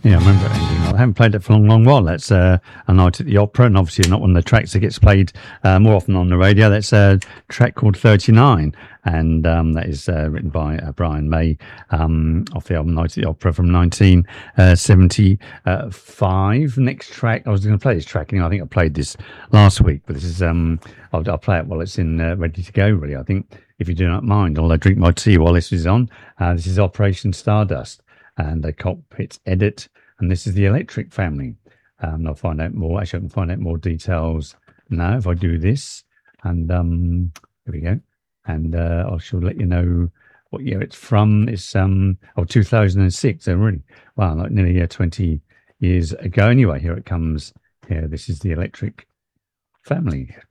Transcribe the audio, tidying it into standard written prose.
Yeah, I remember it ending. I haven't played it for a long, long while. That's A Night at the Opera, and obviously not one of the tracks that gets played more often on the radio. That's a track called 39, and that is written by Brian May off the album Night at the Opera from 1975. Next track, I was going to play this track, and I think I played this last week, but this is, I'll play it while it's in ready to go, really. I think, if you do not mind, I'll drink my tea while this is on. This is Operation Stardust and the Cockpit Edit, and this is the Electric Family. I'll find out more. Actually, I can find out more details now if I do this. And here we go. And I shall let you know what year it's from. It's 2006. So really, wow, like nearly 20 years ago. Anyway, here it comes. Here, this is the Electric Family.